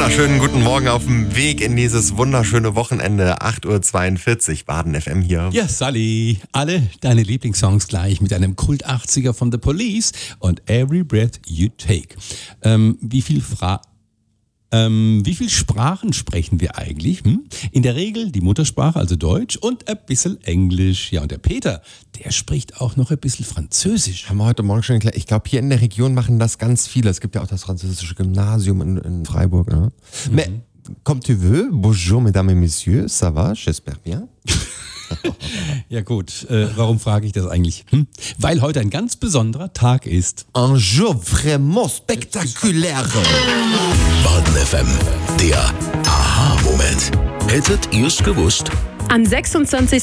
wunderschönen guten Morgen auf dem Weg in dieses wunderschöne Wochenende. 8.42 Uhr, Baden FM hier. Ja, Sally, alle deine Lieblingssongs gleich mit einem Kult-80er von The Police und Every Breath You Take. Wie viel Sprachen sprechen wir eigentlich? In der Regel die Muttersprache, also Deutsch, und ein bisschen Englisch. Ja, und der Peter, der spricht auch noch ein bisschen Französisch. Haben wir heute Morgen schon geklärt. Ich glaube, hier in der Region machen das ganz viele. Es gibt ja auch das französische Gymnasium in Freiburg. Ne? Mais, comme tu veux, bonjour mesdames et messieurs, ça va, j'espère bien. Ja gut, warum frage ich das eigentlich? Weil heute ein ganz besonderer Tag ist. Un jour vraiment spectaculaire. Baden FM, der Aha-Moment. Hättet ihr's gewusst? Am 26.